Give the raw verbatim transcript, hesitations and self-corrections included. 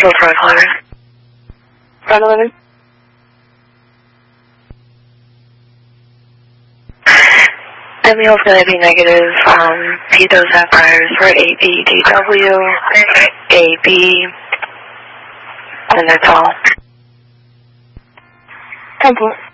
go for a caller. Front eleven. Let me know if going to be negative. Um, P those Sapphires for A B D W, A B, and that's all. ten four.